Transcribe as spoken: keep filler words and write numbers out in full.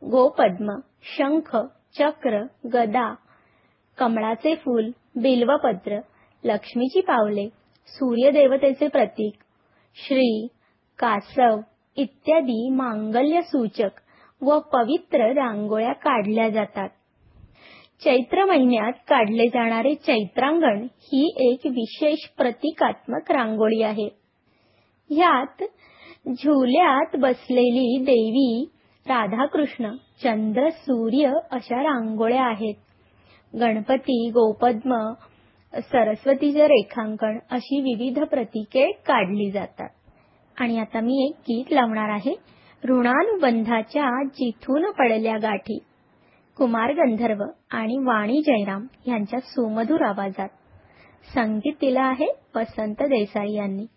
गोपद्म, शंख, चक्र, गदा, कमळाचे फूल, बिल्वपत्र, लक्ष्मीची पावले, सूर्यदेवतेचे प्रतीक, श्री, कासव इत्यादी मांगल्य सूचक व पवित्र रांगोळ्या काढल्या जातात. चैत्र महिन्यात काढले जाणारे चैत्रांगण ही एक विशेष प्रतिकात्मक रांगोळी आहे. ह्यात झुल्यात बसलेली देवी, राधाकृष्ण, चंद्र, सूर्य अशा रांगोळ्या आहेत. गणपती, गोपद्म, सरस्वतीचे रेखांकन अशी विविध प्रतीके काढली जातात. आणि आता मी एक गीत लावणार आहे. ऋणानुबंधाच्या जिथून पडल्या गाठी, कुमार गंधर्व आणि वाणी जयराम यांच्या सुमधुर आवाजात. संगीत दिलं आहे वसंत देसाई यांनी.